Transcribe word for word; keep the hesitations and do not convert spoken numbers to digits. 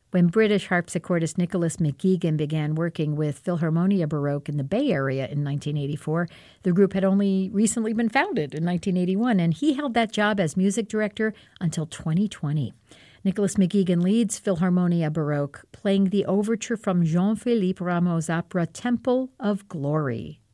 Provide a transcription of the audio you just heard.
When British harpsichordist Nicholas McGeegan began working with Philharmonia Baroque in the Bay Area in nineteen eighty-four, the group had only recently been founded in nineteen eighty-one, and he held that job as music director until twenty twenty. Nicholas McGeegan leads Philharmonia Baroque, playing the overture from Jean-Philippe Rameau's opera Temple of Glory.